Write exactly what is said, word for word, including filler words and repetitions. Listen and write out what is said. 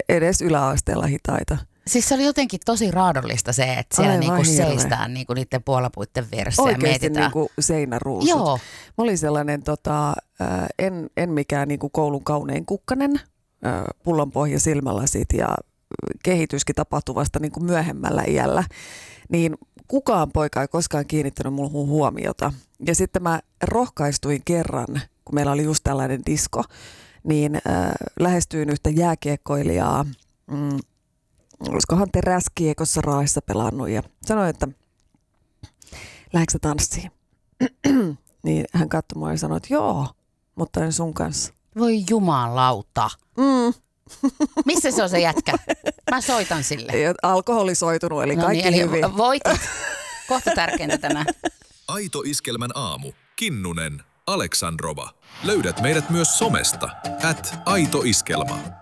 edes yläasteella hitaita. Siis se oli jotenkin tosi raadollista se, että siellä niinku seistään niinku niiden puolapuitten vieressä oikeasti ja mietitään. Niinku seinäruusut. Joo. Mä olin sellainen, tota, en, en mikään niinku koulun kaunein kukkanen, pullonpohja silmälasit ja kehityskin tapahtui vasta niinku myöhemmällä iällä. Niin kukaan poika ei koskaan kiinnittänyt mulle huomiota. Ja sitten mä rohkaistuin kerran, kun meillä oli just tällainen disko, niin äh, lähestyin yhtä jääkiekkoilijaa, mm, olisikohan teräskiekossa Raahessa pelannut ja sanoin, että lähdekö sä tanssiin? Niin hän katsoi mua ja sanoi, että joo, mutta en sun kanssa. Voi jumalauta. Mm. Missä se on se jätkä? Mä soitan sille. Alkoholisoitunut, eli no kaikki niin, eli hyvin. Voitit. Kohta tärkeintä tänään. Aito Iskelmän aamu. Kinnunen, Aleksandrova. Löydät meidät myös somesta. At Aito Iskelma.